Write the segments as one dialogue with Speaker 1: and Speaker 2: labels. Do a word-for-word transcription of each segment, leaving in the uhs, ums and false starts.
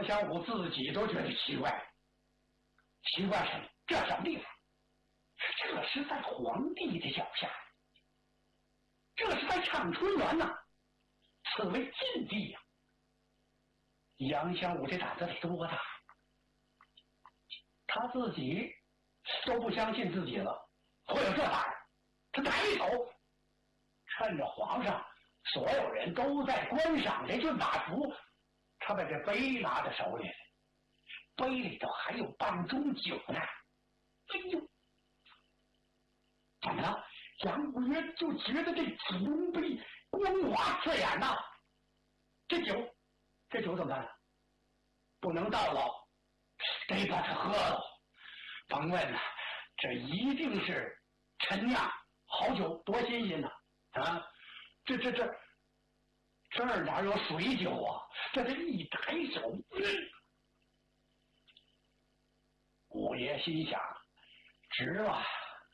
Speaker 1: 杨相武自己都觉得奇怪，奇怪什么？这什么地方？这是在皇帝的脚下，这是在畅春园呐、啊，此为禁地呀、啊！杨相武这胆子得多大？他自己都不相信自己了，会有这胆儿？他抬手，趁着皇上所有人都在观赏这骏马图，他把这杯拿在手里，杯里头还有半盅酒呢。哎呦，怎么了？杨五爷就觉得这紫龙杯光滑刺眼呐。这酒，这酒怎么办呢？不能倒了，得把它喝了。甭问了，这一定是陈酿好酒，多新鲜呐！啊，这这这这儿哪有水酒啊？这这一抬手，嗯，五爷心想，值了，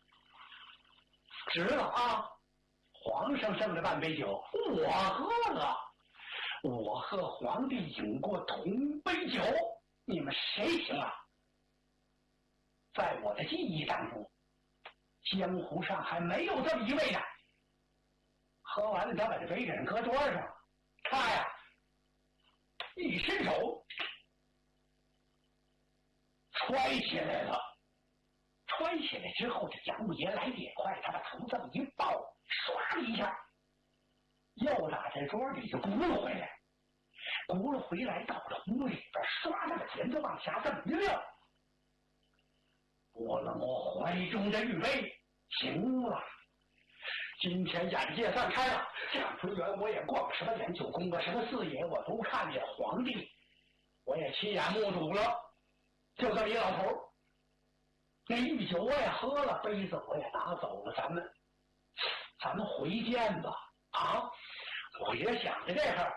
Speaker 1: 值了啊！皇上剩了半杯酒，我喝了，我和皇帝饮过同杯酒，你们谁行啊？在我的记忆当中，江湖上还没有这么一位呢。喝完了，他把这杯人搁桌上，他呀一伸手揣起来了。揣起来之后，这杨五爷来的也快，他把头这么一抱，唰的一下，又打这桌里就轱辘回来，轱辘回来到了壶里边，唰的把钳子往下这么一撂。摸了摸怀中的玉杯，行了，今天眼界散开了。畅春园我也逛，什么连九宫啊，什么四野我都看见，皇帝我也亲眼目睹了。就这么一老头，那御酒我也喝了，杯子我也拿走了，咱们咱们回见吧。啊，我也想着这个，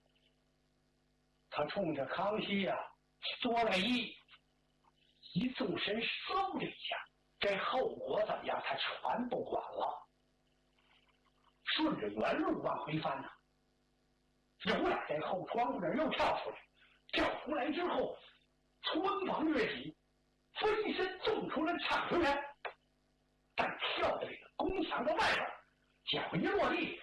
Speaker 1: 他冲着康熙呀、啊、作了揖。一纵身嗖的一下，这后果怎么样他全不管了，顺着原路往回翻呢、啊，有点在后窗户那又跳出来，跳出来之后穿房越脊，飞身纵出了畅春园，但跳到这个宫墙的外边，脚一落地，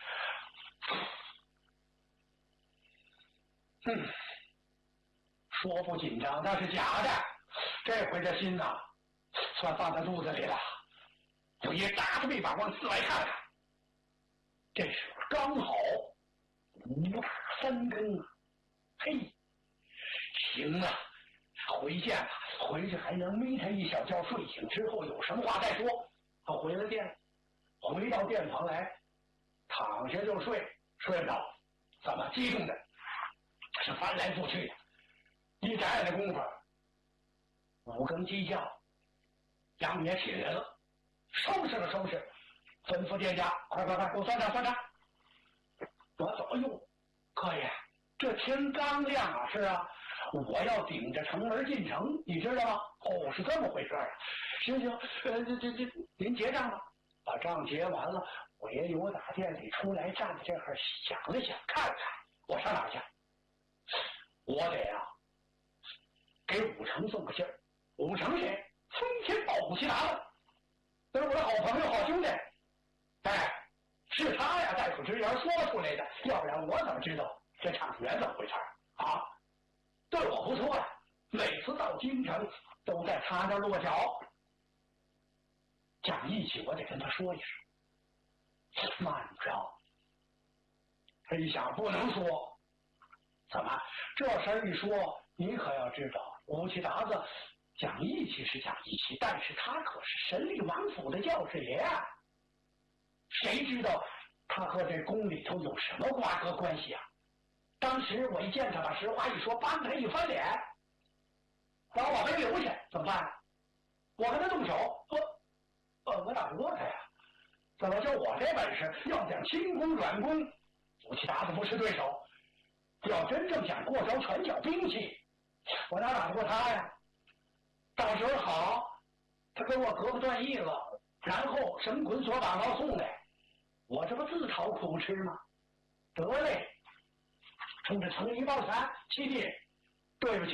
Speaker 1: 嗯，说不紧张那是假的，这回这心呐算放在肚子里了，就也眨着臂膀往四外看看。这时候刚好五打三更啊，嘿，行啊，回见吧，回去还能眯他一小觉，睡醒之后有什么话再说。他回了店，回到店房来，躺下就睡，睡不着，怎么激动的是翻来覆去的。一眨眼的功夫，五更鸡叫，杨爷起来了，收拾了收拾，吩咐店家快快快给我算账算账。我走，哎呦，客爷，这天刚亮啊，是啊，我要顶着城门进城，你知道吗？哦，是这么回事啊。行行，呃，这这这，您结账吧，把账结完了，我也由打店里出来，站在这块想了想，看看我上哪去。我得啊，给武成送个信儿。武成谁？飞天豹虎齐达了，这是我的好朋友、好兄弟。哎，是他呀，大夫之言说出来的，要不然我怎么知道这场园怎么回事啊？对我不错呀，每次到京城都在他那落脚。讲义气，我得跟他说一声。慢着，他一想不能说。怎么？这事儿一说，你可要知道，武七达子讲义气是讲义气，但是他可是神力王府的教师爷啊！谁知道他和这宫里头有什么瓜葛关系啊？当时我一见他，把实话一说，帮他一翻脸，把我没留下，怎么办？我跟他动手，我，呃，我打不过他呀！怎么就我这本事？要讲轻功软功，武七达子不是对手。要真正想过招拳脚兵器，我哪打得过他呀？到时候好，他跟我胳膊断义了，然后绳捆索绑牢送来，我这不自讨苦吃吗？得嘞，冲着城一抱拳，七弟，对不起。